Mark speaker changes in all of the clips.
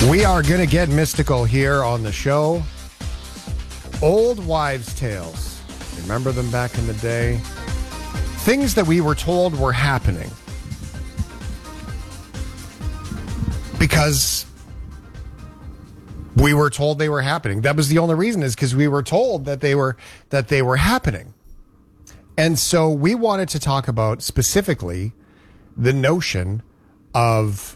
Speaker 1: We are going to get mystical here on the show. Old wives' tales. Remember them back in the day? Things that we were told were happening because we were told they were happening. That was the only reason, is because we were told that they were happening. And so we wanted to talk about specifically the notion of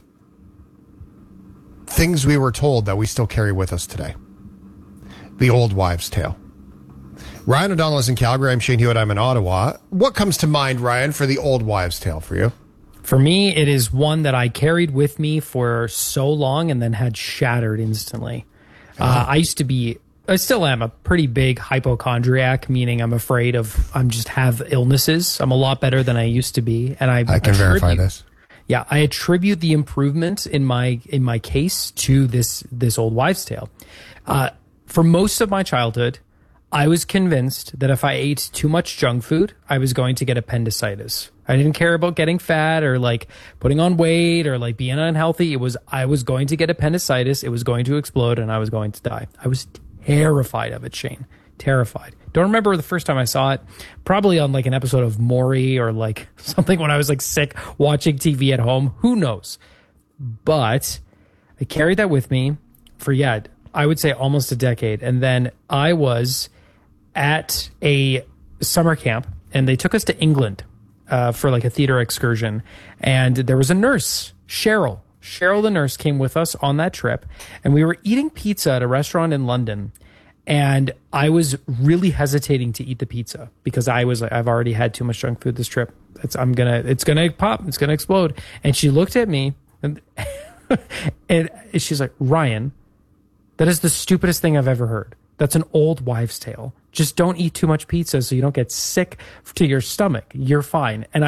Speaker 1: things we were told that we still carry with us today. The old wives' tale. Ryan O'Donnell is in Calgary. I'm Shane Hewitt. I'm in Ottawa. What comes to mind, Ryan, for the old wives' tale for you?
Speaker 2: For me, it is one that I carried with me for so long and then had shattered instantly. I still am a pretty big hypochondriac, meaning I'm afraid I just have illnesses. I'm a lot better than I used to be. And I
Speaker 1: can verify this.
Speaker 2: Yeah, I attribute the improvement in my case to this old wives' tale. For most of my childhood, I was convinced that if I ate too much junk food, I was going to get appendicitis. I didn't care about getting fat or like putting on weight or like being unhealthy. I was going to get appendicitis. It was going to explode and I was going to die. I was terrified of it, Shane. Terrified. Don't remember the first time I saw it. Probably on like an episode of Maury or like something when I was like sick watching TV at home. Who knows? But I carried that with me for, I would say almost a decade. And then I was at a summer camp and they took us to England for like a theater excursion. And there was a nurse, Cheryl. Cheryl, the nurse, came with us on that trip. And we were eating pizza at a restaurant in London. And I was really hesitating to eat the pizza because I was like, I've already had too much junk food this trip. It's gonna pop. It's gonna explode. And she looked at me and, and she's like, Ryan, that is the stupidest thing I've ever heard. That's an old wives' tale. Just don't eat too much pizza so you don't get sick to your stomach. You're fine. And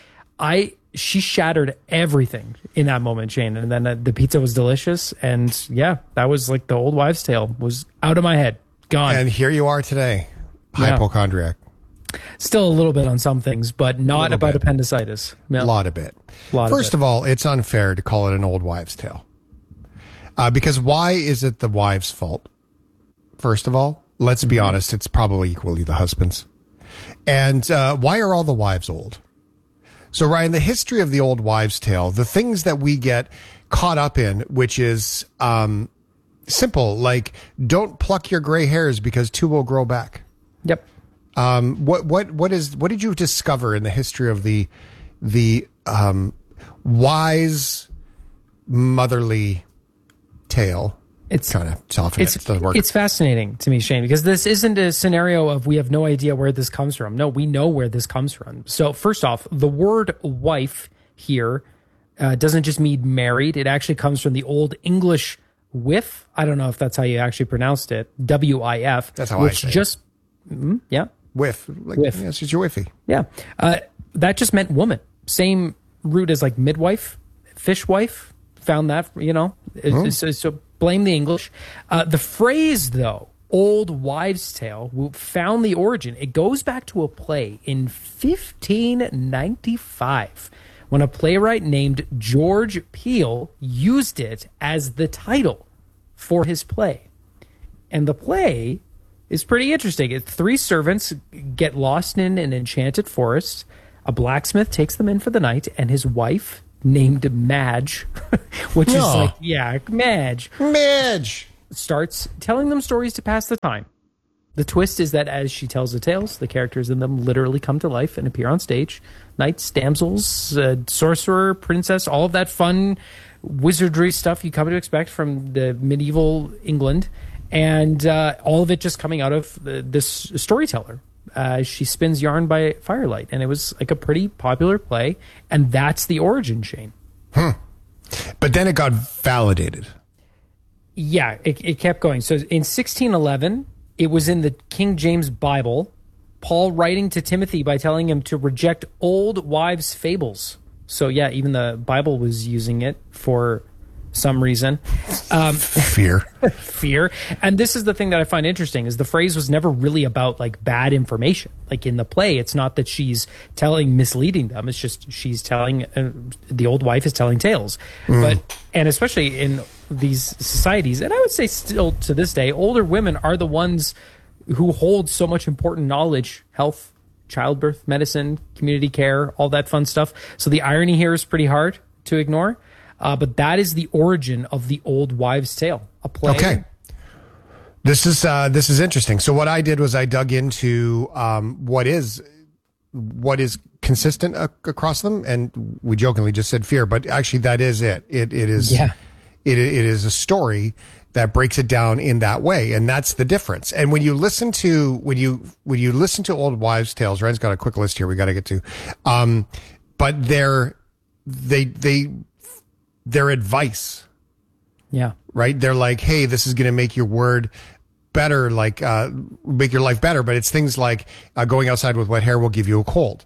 Speaker 2: she shattered everything in that moment, Shane. And then the pizza was delicious. And yeah, that was like the old wives' tale was out of my head, gone.
Speaker 1: And here you are today, hypochondriac.
Speaker 2: Still a little bit on some things, but not about appendicitis.
Speaker 1: A lot of it. First of all, it's unfair to call it an old wives' tale. Because why is it the wife's fault? First of all, let's be honest, it's probably equally the husband's. And why are all the wives old? So, Ryan, the history of the old wives' tale, the things that we get caught up in, which is simple, like don't pluck your gray hairs because two will grow back.
Speaker 2: Yep.
Speaker 1: What did you discover in the history of the wise motherly tale? It's kind of tough.
Speaker 2: It's fascinating to me, Shane, because this isn't a scenario of we have no idea where this comes from. No, we know where this comes from. So first off, the word wife here doesn't just mean married. It actually comes from the Old English whiff. I don't know if that's how you actually pronounced it. W-I-F.
Speaker 1: That's how I say it.
Speaker 2: Yeah.
Speaker 1: Whiff. Like, whiff. Yeah, it's just your whiffy.
Speaker 2: Yeah. That just meant woman. Same root as like midwife, fishwife. Found that, so blame the English. The phrase, though, old wives' tale, found the origin. It goes back to a play in 1595 when a playwright named George Peele used it as the title for his play. And the play is pretty interesting. Three servants get lost in an enchanted forest. A blacksmith takes them in for the night, and his wife, named Madge, which is like, Madge, starts telling them stories to pass the time. The twist is that as she tells the tales, the characters in them literally come to life and appear on stage. Knights, damsels, sorcerer, princess, all of that fun wizardry stuff you come to expect from the medieval England. And all of it just coming out of this storyteller. She spins yarn by firelight, and it was like a pretty popular play, and that's the origin, Shane.
Speaker 1: But then it got validated.
Speaker 2: Yeah, it kept going. So in 1611, it was in the King James Bible, Paul writing to Timothy by telling him to reject old wives' fables. So yeah, even the Bible was using it for some reason.
Speaker 1: Fear.
Speaker 2: Fear. And this is the thing that I find interesting is the phrase was never really about like bad information. Like in the play, it's not that she's misleading them. It's just she's telling, the old wife is telling tales. And especially in these societies, and I would say still to this day, older women are the ones who hold so much important knowledge, health, childbirth, medicine, community care, all that fun stuff. So the irony here is pretty hard to ignore. But that is the origin of the Old Wives' Tale, a play.
Speaker 1: Okay. This is interesting. So what I did was I dug into what is consistent across them, and we jokingly just said fear, but actually that is it. It is it is a story that breaks it down in that way, and that's the difference. And when you listen to Old Wives' Tales, Ren's got a quick list here we got to get to, but their advice.
Speaker 2: Yeah.
Speaker 1: Right. They're like, hey, this is going to make your word better, like, make your life better. But it's things like going outside with wet hair will give you a cold.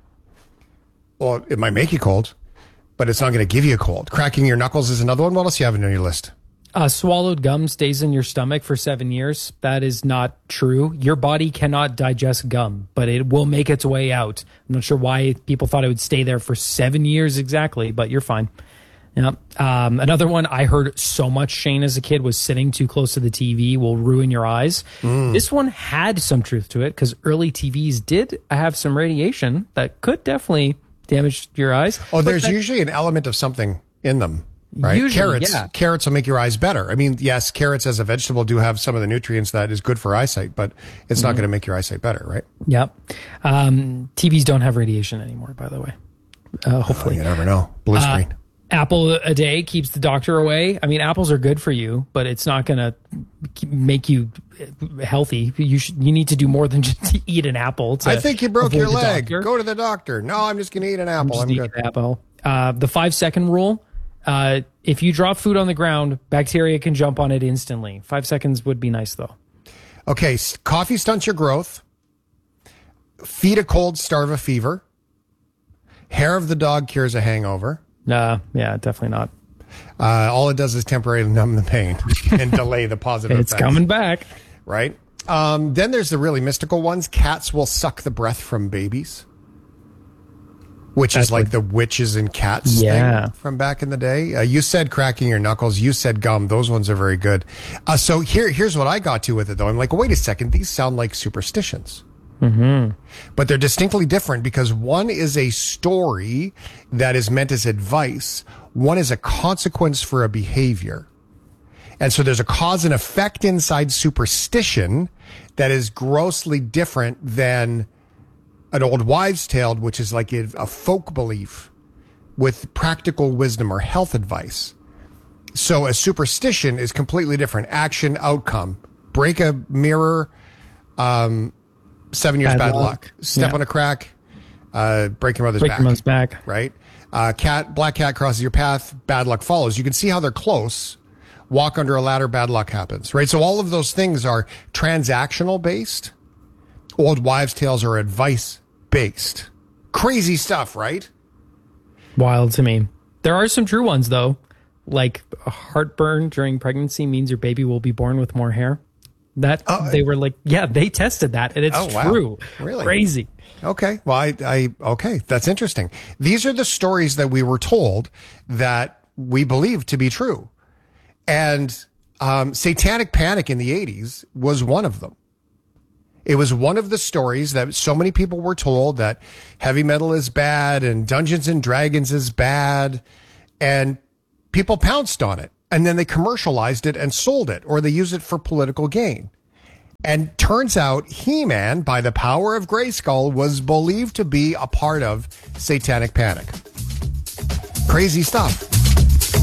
Speaker 1: Well, it might make you cold, but it's not going to give you a cold. Cracking your knuckles is another one. What else do you have on your list?
Speaker 2: Swallowed gum stays in your stomach for 7 years. That is not true. Your body cannot digest gum, but it will make its way out. I'm not sure why people thought it would stay there for 7 years exactly, but you're fine. Yeah. Another one I heard so much, Shane, as a kid, was sitting too close to the TV will ruin your eyes. This one had some truth to it because early TVs did have some radiation that could definitely damage your eyes.
Speaker 1: Oh, there's usually an element of something in them, right?
Speaker 2: Usually,
Speaker 1: Carrots will make your eyes better. I mean, yes, carrots as a vegetable do have some of the nutrients that is good for eyesight, but it's not going to make your eyesight better, right?
Speaker 2: Yep. TVs don't have radiation anymore, by the way. Hopefully.
Speaker 1: You never know. Blue screen.
Speaker 2: Apple a day keeps the doctor away. I mean, apples are good for you, but it's not going to make you healthy. You need to do more than just eat an apple.
Speaker 1: I think you broke your leg. Go to the doctor. No, I'm just going to eat an apple. I'm good.
Speaker 2: An apple. The 5-second rule. If you drop food on the ground, bacteria can jump on it instantly. 5 seconds would be nice, though.
Speaker 1: Okay. Coffee stunts your growth. Feed a cold, starve a fever. Hair of the dog cures a hangover.
Speaker 2: Yeah, definitely not.
Speaker 1: All it does is temporarily numb the pain and delay the positive
Speaker 2: It's
Speaker 1: effects.
Speaker 2: coming back.
Speaker 1: Right? Then there's the really mystical ones. Cats will suck the breath from babies, which is like the witches and cats thing from back in the day. You said cracking your knuckles. You said gum. Those ones are very good. So here's what I got to with it, though. I'm like, wait a second. These sound like superstitions. But they're distinctly different because one is a story that is meant as advice. One is a consequence for a behavior. And so there's a cause and effect inside superstition that is grossly different than an old wives' tale, which is like a folk belief with practical wisdom or health advice. So a superstition is completely different. Action, outcome. Break a mirror, 7 years bad luck. Step on a crack, break your mother's back. Right? Black cat crosses your path, bad luck follows. You can see how they're close. Walk under a ladder, bad luck happens. Right? So all of those things are transactional based. Old wives' tales are advice based. Crazy stuff, right?
Speaker 2: Wild to me. There are some true ones, though. Like heartburn during pregnancy means your baby will be born with more hair. They were like, they tested that, and it's true.
Speaker 1: Really?
Speaker 2: Crazy.
Speaker 1: Okay. Well, okay. That's interesting. These are the stories that we were told that we believe to be true. And satanic panic in the 80s was one of them. It was one of the stories that so many people were told that heavy metal is bad and Dungeons and Dragons is bad, and people pounced on it. And then they commercialized it and sold it, or they used it for political gain. And turns out He-Man, by the power of Grayskull, was believed to be a part of satanic panic. Crazy stuff.